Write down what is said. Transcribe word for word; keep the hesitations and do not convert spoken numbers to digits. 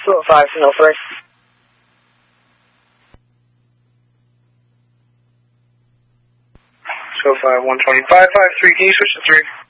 two oh five to no first. two oh five, one twenty-five, five three, can you switch to three?